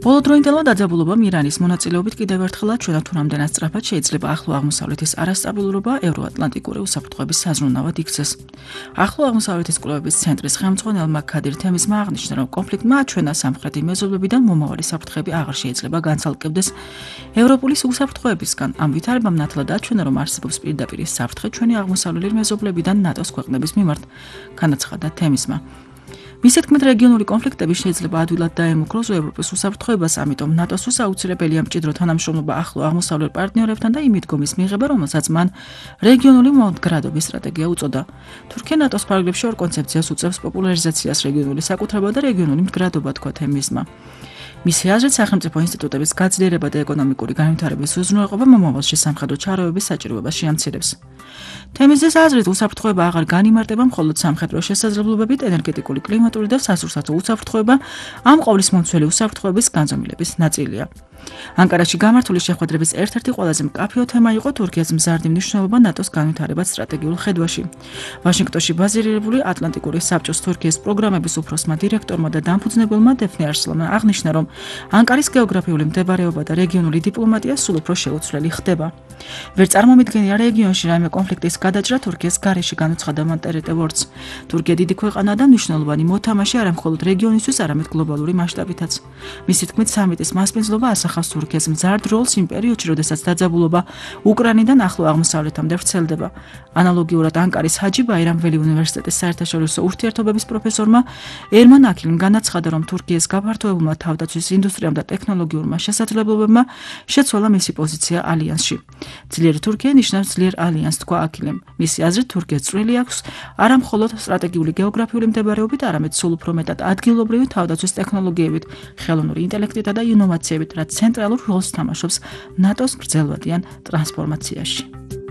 ბოლოდროინდელმა დაძაბულობამ ირანის მონაწილეობით კიდევ ერთხელაც ჩვენად თუ რამდენად სწრაფად შეიძლება ახლო აღმოსავლეთის არასტაბილურობა ევროატლანტიკური უსაფრთხოების საზრუნავად იქცეს. ახლო აღმოსავლეთის კვლევების ცენტრის ხელმძღვანელმა ქადირ თემიზმა აღნიშნა, რომ კონფლიქტმა აჩვენა სამხრეთი მეზობლებიდან მომავალი საფრთხეები აღარ შეიძლება განცალკევდეს ევროპული უსაფრთხოებისგან. ამ ვითარებამ ნათლად აჩვენა, რომ არსებობს პირდაპირ საფრთხე ჩვენი აღმოსავლელი მეზობლებიდან ნატოს ქვეყნების მიმართ, განაცხადა თემიზმა. მისი თქმით, რეგიონული კონფლიქტები შეიძლება ადვილად დაემუქროს ევროპის უსაფრთხოებას, ამიტომ ნატოსთვის აუცილებელია მჭიდრო თანამშრომლობა ახლო აღმოსავლელ პარტნიორებთან და იმ მიდგომის მიღება, რომელსაც მან რეგიონული მომდგრადობის სტრატეგია უწოდა. თურქია ნატოს ფარგლებში ორ კონცეფციას უწევს პოპულარიზაციას რეგიონული საკუთრება და რეგიონული მდგრადობა, თქვა თემიზმა. მისი აზრით, სახელმწიფო ინსტიტუტების გაძლიერება და ეკონომიკური განვითარების უზრუნველყოფა მომავალში სამხედრო ჩარევების საჭიროებას შეამცირებს. თემიზის აზრით, უსაფრთხოება აღარ განიმარტება მხოლოდ სამხედრო შესაძლებლობებით, ენერგეტიკული, კლიმატური და სასურსათო უსაფრთხოება ამ ყოვლისმომცველი უსაფრთხოების განზომილების ნაწილია. ანკარაში გამართული შეხვედრების ერთ-ერთი ყველაზე მკაფიო თემა იყო თურქეთის მზარდი მნიშვნელობა ნატოს განვითარებას სტრატეგიულ ხედვაში. ვაშინგტონში ბაზირებული ატლანტიკური საბჭოს თურქეთის პროგრამების უფროსმა დირექტორმა და დამფუძნებელმა დეფნე არსლანმა აღნიშნა, რომ ანკარის გეოგრაფიული მდებარეობა და რეგიონული დიპლომატია სულ უფრო შეუცვლელი ხდება. ვერ წარმომიდგენია რეგიონში რაიმე კონფლიქტის გადაჭრა თურქეთის გარეშე, განუცხადა მან ტერეტევორდს. თურქია დიდი ქვეყანა და მნიშვნელოვანი მოთამაშე არა მხოლოდ რეგიონისთვის, არამედ გლობალური მასშტაბითაც. მისი თქმით, სამიტის მასპინძლობა ასახავს თურქეთის მზარდ როლს იმ პერიოდში, როდესაც დაძაბულობა უკრაინიდან ახლო აღმოსავლეთამდე ვრცელდება. ანალოგიურად ანკარის ჰაჯი ბაირამ ველი უნივერსიტეტის საერთაშორისო ურთიერთობების პროფესორმა ერმან აკილიმ განაცხადა, რომ თურქიის გაფართოებულმა თავდაცვის ინდუსტრიამ და ტექნოლოგიურმა შესაძლებლობებმა შეცვალა მისი პოზიცია ალიანსში. ძლიერი თურქია ნიშნავს ძლიერ ალიანსს, თქვა აკილიმ. მისი აზრით, თურქეთს წვლილი აქვს არა მხოლოდ სტრატეგიული გეოგრაფიული მდებარეობით, არამედ სულ უფრო მეტად ადგილობრივი თავდაცვის ტექნოლოგიებით, ხელოვნური ინტელექტითა და ინოვაციებით, რაც ცენტრალურ როლს თამაშობს ნატოს გრძელვადიან ტრანსფორმაციაში.